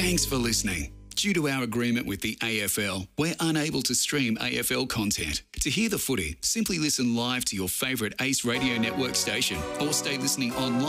Thanks for listening. Due to our agreement with the AFL, we're unable to stream AFL content. To hear the footy, simply listen live to your favourite Ace Radio Network station or stay listening online